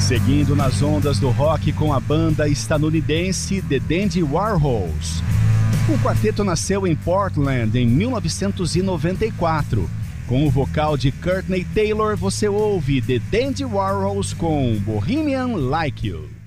Seguindo nas ondas do rock com a banda estadunidense The Dandy Warhols. O quarteto nasceu em Portland em 1994. Com o vocal de Courtney Taylor, você ouve The Dandy Warhols com Bohemian Like You.